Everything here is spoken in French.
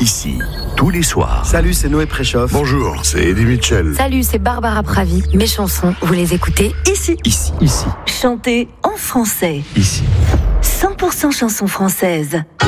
Ici, tous les soirs. Salut, c'est Noé Préchoff. Bonjour, c'est Eddie Mitchell. Salut, c'est Barbara Pravi. Mes chansons, vous les écoutez ici. Ici. Chantez en français. Ici. 100% chansons françaises.